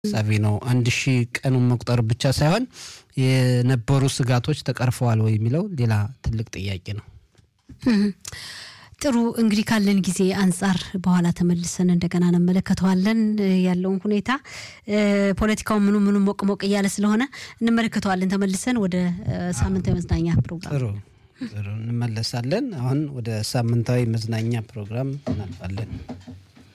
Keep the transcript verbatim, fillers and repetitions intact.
ሳቢ ነው አንድ ሺህ ቀኑን መቁጠር ብቻ ሳይሆን የነበሩ ስጋቶች ተቀርፈዋል ወይ የሚለው ሌላ ትልቅ ጥያቄ ነው። ጥሩ እንግዲህ ካለን ጊዜ አንፃር በኋላ ተመልሰን እንደገና እንመለከተዋለን ያለውን ሁኔታ ፖለቲካው ምኑ ምኑ ሞቅ ሞቅ ያለ ስለሆነ እንመለከተዋለን ተመልሰን ወደ ሳምንታዊ መዝናኛ ፕሮግራም ጥሩ ጥሩ እንመለሳለን። አሁን ወደ ሳምንታዊ መዝናኛ ፕሮግራም እናልፋለን።